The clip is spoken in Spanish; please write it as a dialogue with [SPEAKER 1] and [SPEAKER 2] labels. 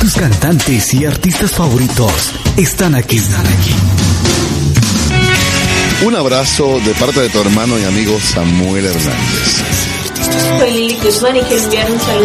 [SPEAKER 1] Tus cantantes y artistas favoritos están aquí.
[SPEAKER 2] Un abrazo de parte de tu hermano y amigo Samuel Hernández.
[SPEAKER 3] Soy Lili Guzmán y quiero enviar un saludo